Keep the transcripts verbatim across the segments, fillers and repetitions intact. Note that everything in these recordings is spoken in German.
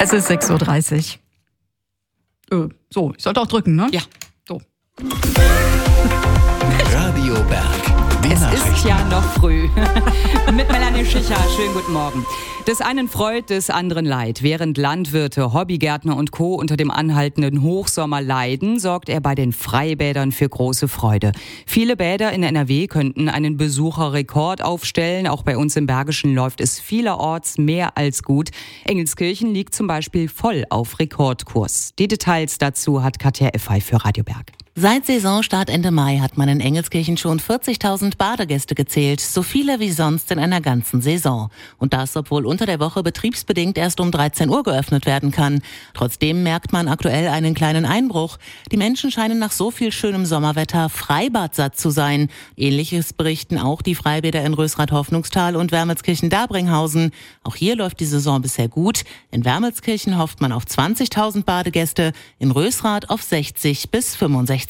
Es ist sechs Uhr dreißig. Äh, so, ich sollte auch drücken, ne? Ja. So. Radio Berg. Die Es Nachrichten. ist ja noch früh. Mit Melanie Schicher. Schönen guten Morgen. Des einen Freud, des anderen Leid. Während Landwirte, Hobbygärtner und Co. unter dem anhaltenden Hochsommer leiden, sorgt er bei den Freibädern für große Freude. Viele Bäder in N R W könnten einen Besucherrekord aufstellen. Auch bei uns im Bergischen läuft es vielerorts mehr als gut. Engelskirchen liegt zum Beispiel voll auf Rekordkurs. Die Details dazu hat Katja Effay für Radio Berg. Seit Saisonstart Ende Mai hat man in Engelskirchen schon vierzigtausend Badegäste gezählt, so viele wie sonst in einer ganzen Saison. Und das, obwohl unter der Woche betriebsbedingt erst um dreizehn Uhr geöffnet werden kann. Trotzdem merkt man aktuell einen kleinen Einbruch. Die Menschen scheinen nach so viel schönem Sommerwetter freibadsatt zu sein. Ähnliches berichten auch die Freibäder in Rösrath-Hoffnungstal und Wermelskirchen-Dabringhausen. Auch hier läuft die Saison bisher gut. In Wermelskirchen hofft man auf zwanzigtausend Badegäste, in Rösrath auf sechzig bis fünfundsechzigtausend.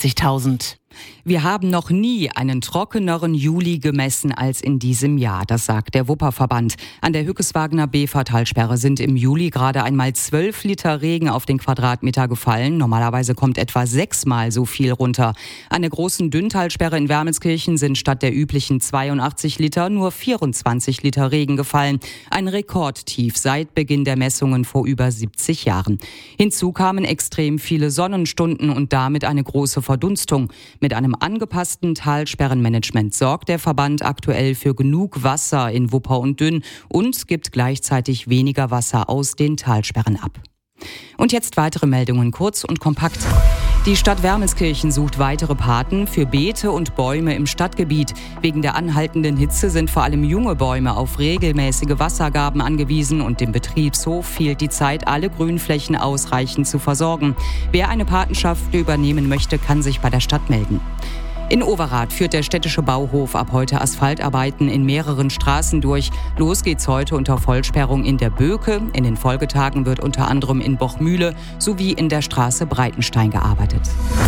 Wir haben noch nie einen trockeneren Juli gemessen als in diesem Jahr, das sagt der Wupperverband. An der Hückeswagener Befer-Talsperre sind im Juli gerade einmal zwölf Liter Regen auf den Quadratmeter gefallen. Normalerweise kommt etwa sechsmal so viel runter. An der großen Dünntalsperre in Wermelskirchen sind statt der üblichen zweiundachtzig Liter nur vierundzwanzig Liter Regen gefallen. Ein Rekordtief seit Beginn der Messungen vor über siebzig Jahren. Hinzu kamen extrem viele Sonnenstunden und damit eine große Verdunstung. Mit einem angepassten Talsperrenmanagement sorgt der Verband aktuell für genug Wasser in Wupper und Dünn und gibt gleichzeitig weniger Wasser aus den Talsperren ab. Und jetzt weitere Meldungen, kurz und kompakt. Die Stadt Wermelskirchen sucht weitere Paten für Beete und Bäume im Stadtgebiet. Wegen der anhaltenden Hitze sind vor allem junge Bäume auf regelmäßige Wassergaben angewiesen und dem Betriebshof fehlt die Zeit, alle Grünflächen ausreichend zu versorgen. Wer eine Patenschaft übernehmen möchte, kann sich bei der Stadt melden. In Overath führt der städtische Bauhof ab heute Asphaltarbeiten in mehreren Straßen durch. Los geht's heute unter Vollsperrung in der Böke. In den Folgetagen wird unter anderem in Bochmühle sowie in der Straße Breitenstein gearbeitet.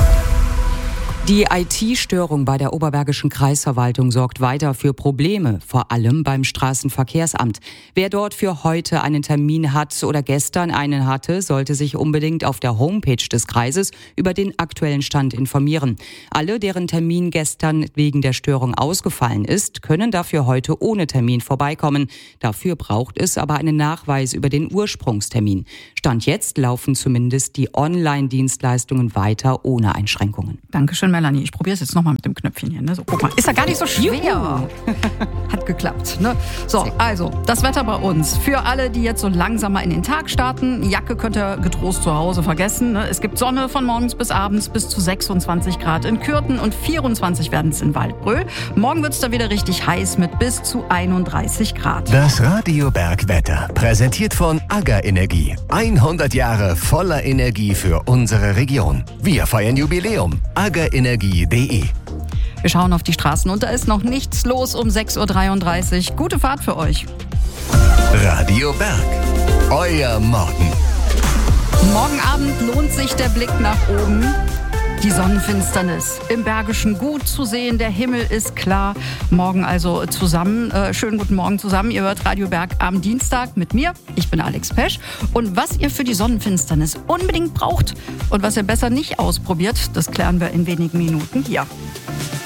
Die I T-Störung bei der Oberbergischen Kreisverwaltung sorgt weiter für Probleme, vor allem beim Straßenverkehrsamt. Wer dort für heute einen Termin hat oder gestern einen hatte, sollte sich unbedingt auf der Homepage des Kreises über den aktuellen Stand informieren. Alle, deren Termin gestern wegen der Störung ausgefallen ist, können dafür heute ohne Termin vorbeikommen. Dafür braucht es aber einen Nachweis über den Ursprungstermin. Stand jetzt laufen zumindest die Online-Dienstleistungen weiter ohne Einschränkungen. Dankeschön, Melanie. Ich probiere es jetzt nochmal mit dem Knöpfchen hier. Ne? So, guck mal, ist ja gar nicht so schwer. Hat geklappt. Ne? So, also, das Wetter bei uns. Für alle, die jetzt so langsam mal in den Tag starten, Jacke könnt ihr getrost zu Hause vergessen. Ne? Es gibt Sonne von morgens bis abends bis zu sechsundzwanzig Grad in Kürten und vierundzwanzig werden es in Waldbröl. Morgen wird es da wieder richtig heiß mit bis zu einunddreißig Grad. Das Radio Berg Wetter, präsentiert von AGA Energie. hundert Jahre voller Energie für unsere Region. Wir feiern Jubiläum. aga energie punkt de. Wir schauen auf die Straßen und da ist noch nichts los um sechs Uhr dreiunddreißig. Gute Fahrt für euch. Radio Berg, euer Morgen. Morgen Abend lohnt sich der Blick nach oben. Die Sonnenfinsternis im Bergischen gut zu sehen, der Himmel ist klar. Morgen also zusammen, äh, schönen guten Morgen zusammen. Ihr hört Radio Berg am Dienstag mit mir. Ich bin Alex Pesch. Und was ihr für die Sonnenfinsternis unbedingt braucht und was ihr besser nicht ausprobiert, das klären wir in wenigen Minuten hier.